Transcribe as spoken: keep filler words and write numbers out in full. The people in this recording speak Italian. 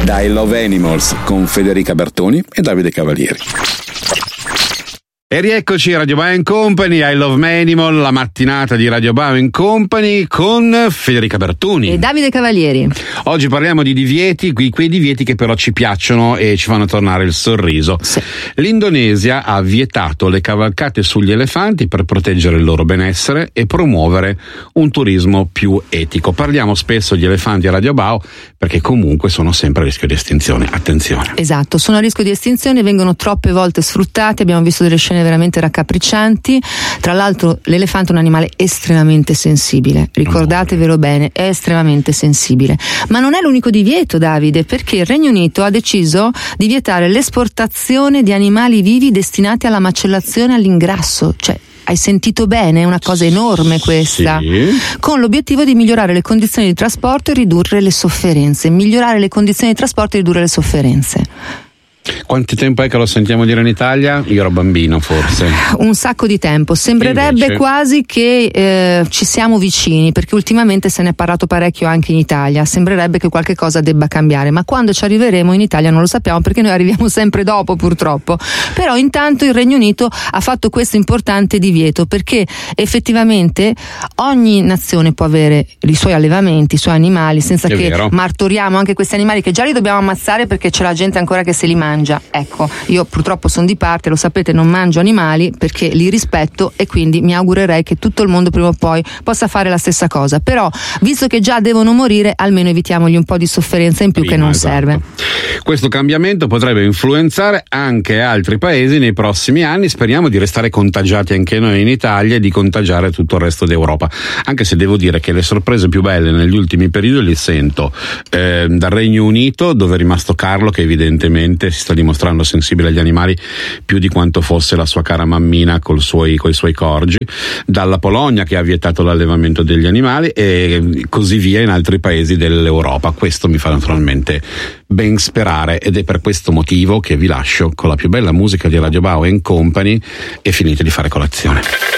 da I Love Animals con Federica Bertoni e Davide Cavalieri. E rieccoci a Radio Bao and Company, I Love Animal, la mattinata di Radio Bao and Company con Federica Bertoni e Davide Cavalieri. Oggi parliamo di divieti, quei divieti che però ci piacciono e ci fanno tornare il sorriso. Sì. L'Indonesia ha vietato le cavalcate sugli elefanti per proteggere il loro benessere e promuovere un turismo più etico. Parliamo spesso di elefanti a Radio Bao perché comunque sono sempre a rischio di estinzione. Attenzione. Esatto, sono a rischio di estinzione, vengono troppe volte sfruttati, abbiamo visto delle scene veramente raccapriccianti. Tra l'altro l'elefante è un animale estremamente sensibile, ricordatevelo bene, è estremamente sensibile. Ma non è l'unico divieto, Davide, perché il Regno Unito ha deciso di vietare l'esportazione di animali vivi destinati alla macellazione e all'ingrasso. Cioè, hai sentito bene? È una cosa enorme questa. Sì. Con l'obiettivo di migliorare le condizioni di trasporto e ridurre le sofferenze. Migliorare le condizioni di trasporto e ridurre le sofferenze. Quanto tempo è che lo sentiamo dire in Italia? Io ero bambino, forse. Un sacco di tempo. Sembrerebbe Invece... quasi che eh, ci siamo vicini, perché ultimamente se ne è parlato parecchio anche in Italia. Sembrerebbe che qualche cosa debba cambiare, ma quando ci arriveremo in Italia non lo sappiamo, perché noi arriviamo sempre dopo, purtroppo. Però intanto il Regno Unito ha fatto questo importante divieto, perché effettivamente ogni nazione può avere i suoi allevamenti, i suoi animali, senza È che vero. martoriamo anche questi animali che già li dobbiamo ammazzare perché c'è la gente ancora che se li mangia. Ecco, io purtroppo sono di parte, lo sapete, non mangio animali perché li rispetto e quindi mi augurerei che tutto il mondo prima o poi possa fare la stessa cosa. Però, visto che già devono morire, almeno evitiamogli un po' di sofferenza in più Prima, che non esatto. serve. Questo cambiamento potrebbe influenzare anche altri paesi nei prossimi anni. Speriamo di restare contagiati anche noi in Italia e di contagiare tutto il resto d'Europa. Anche se devo dire che le sorprese più belle negli ultimi periodi le sento eh, dal Regno Unito, dove è rimasto Carlo, che evidentemente si sta dimostrando sensibile agli animali più di quanto fosse la sua cara mammina col suoi, coi suoi corgi, dalla Polonia, che ha vietato l'allevamento degli animali, e così via in altri paesi dell'Europa. Questo mi fa naturalmente ben sperare ed è per questo motivo che vi lascio con la più bella musica di Radio Bao and Company e finite di fare colazione.